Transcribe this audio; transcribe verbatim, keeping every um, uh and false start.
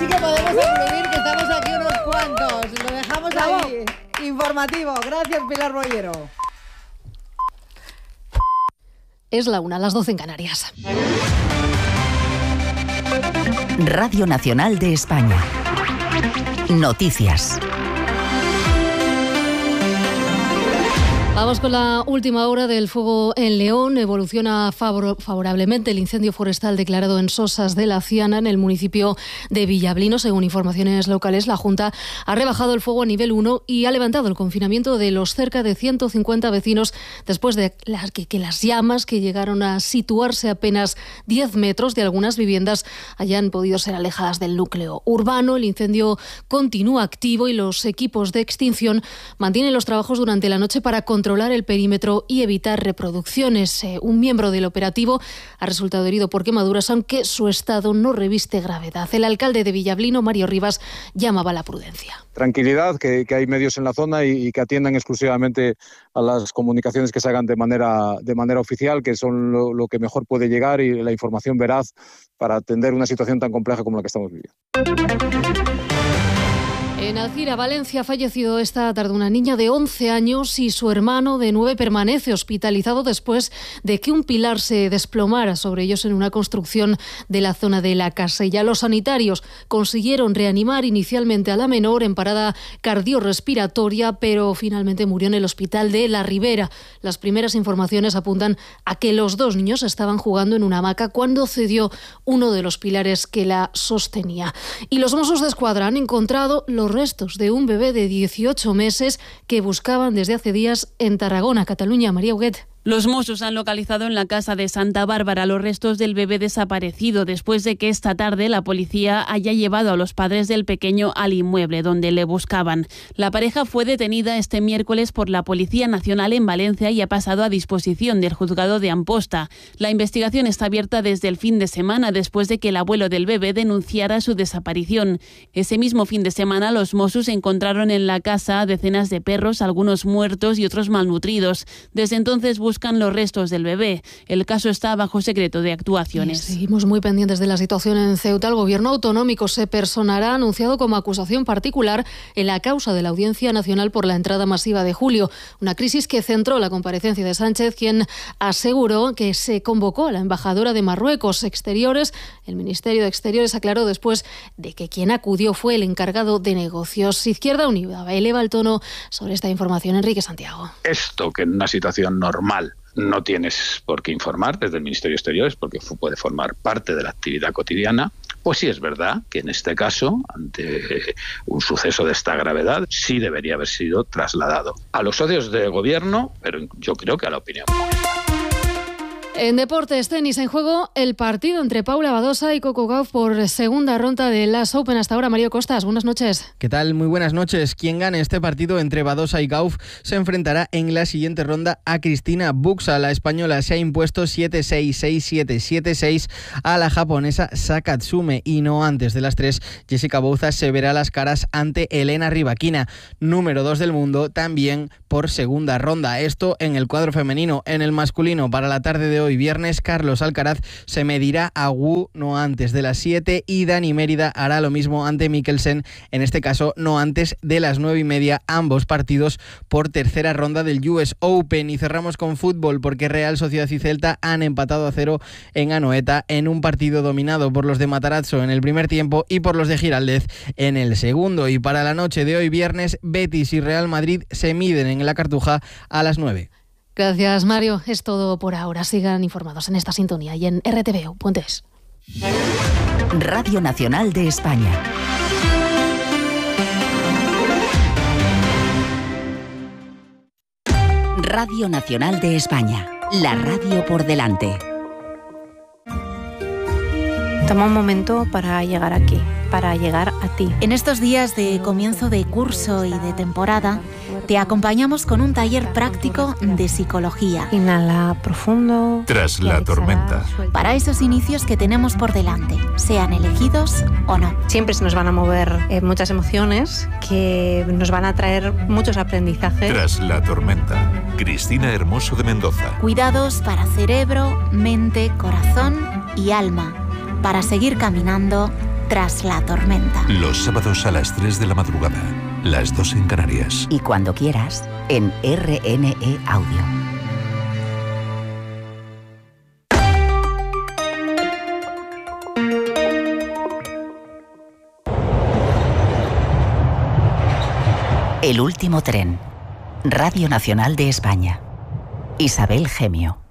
sí que podemos concluir que estamos aquí unos cuantos. Lo dejamos Bravo. ahí. Informativo. Gracias, Pilar Bollero. Es la una, las doce en Canarias. Radio Nacional de España. Noticias. Vamos con la última hora del fuego en León. Evoluciona favor- favorablemente el incendio forestal declarado en Sosas de la Ciana, en el municipio de Villablino. Según informaciones locales, la Junta ha rebajado el fuego a nivel uno y ha levantado el confinamiento de los cerca de ciento cincuenta vecinos después de las, que, que las llamas, que llegaron a situarse a apenas diez metros de algunas viviendas, hayan podido ser alejadas del núcleo urbano. El incendio continúa activo y los equipos de extinción mantienen los trabajos durante la noche para controlar el perímetro y evitar reproducciones. Eh, un miembro del operativo ha resultado herido por quemaduras, aunque su estado no reviste gravedad. El alcalde de Villablino, Mario Rivas, llamaba a la prudencia. Tranquilidad, que, que hay medios en la zona y, y que atiendan exclusivamente a las comunicaciones que se hagan de manera, de manera oficial, que son lo, lo que mejor puede llegar, y la información veraz para atender una situación tan compleja como la que estamos viviendo. En Alcira, Valencia, ha fallecido esta tarde una niña de once años y su hermano de nueve permanece hospitalizado después de que un pilar se desplomara sobre ellos en una construcción de la zona de la Casella. Los sanitarios consiguieron reanimar inicialmente a la menor en parada cardiorrespiratoria, pero finalmente murió en el hospital de La Ribera. Las primeras informaciones apuntan a que los dos niños estaban jugando en una hamaca cuando cedió uno de los pilares que la sostenía. Y los Mossos de Escuadra han encontrado los restos de un bebé de dieciocho meses que buscaban desde hace días en Tarragona, Cataluña. María Huguet. Los Mossos han localizado en la casa de Santa Bárbara los restos del bebé desaparecido después de que esta tarde la policía haya llevado a los padres del pequeño al inmueble donde le buscaban. La pareja fue detenida este miércoles por la Policía Nacional en Valencia y ha pasado a disposición del juzgado de Amposta. La investigación está abierta desde el fin de semana después de que el abuelo del bebé denunciara su desaparición. Ese mismo fin de semana los Mossos encontraron en la casa decenas de perros, algunos muertos y otros malnutridos. Desde entonces buscan los restos del bebé. El caso está bajo secreto de actuaciones. Y seguimos muy pendientes de la situación en Ceuta. El gobierno autonómico se personará, anunciado como acusación particular, en la causa de la Audiencia Nacional por la entrada masiva de julio. Una crisis que centró la comparecencia de Sánchez, quien aseguró que se convocó a la embajadora de Marruecos. Exteriores, el Ministerio de Exteriores aclaró después de que quien acudió fue el encargado de negocios. Izquierda Unida eleva el tono sobre esta información. Enrique Santiago. Esto, que en una situación normal no tienes por qué informar desde el Ministerio de Exteriores, porque puede formar parte de la actividad cotidiana, pues sí es verdad que en este caso, ante un suceso de esta gravedad, sí debería haber sido trasladado a los socios de gobierno, pero yo creo que a la opinión pública. En deportes, tenis, en juego el partido entre Paula Badosa y Coco Gauff por segunda ronda de las Open. Hasta ahora, Mario Costas, buenas noches. ¿Qué tal? Muy buenas noches. Quien gane este partido entre Badosa y Gauff se enfrentará en la siguiente ronda a Cristina Buxa. La española se ha impuesto siete seis, seis siete, siete seis a la japonesa Sakatsume, y no antes de las tres, Jessica Bouza se verá las caras ante Elena Rybakina, número dos del mundo, también por segunda ronda. Esto en el cuadro femenino. En el masculino, para la tarde de hoy viernes, Carlos Alcaraz se medirá a Wu no antes de las siete y Dani Mérida hará lo mismo ante Mikkelsen, en este caso no antes de las nueve y media, ambos partidos por tercera ronda del U S Open. Y cerramos con fútbol, porque Real Sociedad y Celta han empatado a cero en Anoeta en un partido dominado por los de Matarazzo en el primer tiempo y por los de Giraldez en el segundo. Y para la noche de hoy viernes, Betis y Real Madrid se miden en la Cartuja a las nueve. Gracias, Mario. Es todo por ahora. Sigan informados en esta sintonía y en R T V O punto es. Radio Nacional de España. Radio Nacional de España. La radio por delante. Toma un momento para llegar aquí, para llegar a ti. En estos días de comienzo de curso y de temporada, te acompañamos con un taller práctico de psicología. Inhala profundo. Tras la tormenta. Para esos inicios que tenemos por delante, sean elegidos o no. Siempre se nos van a mover eh, muchas emociones que nos van a traer muchos aprendizajes. Tras la tormenta. Cristina Hermoso de Mendoza. Cuidados para cerebro, mente, corazón y alma, para seguir caminando tras la tormenta. Los sábados a las tres de la madrugada, las dos en Canarias. Y cuando quieras, en R N E Audio. El último tren. Radio Nacional de España. Isabel Gemio.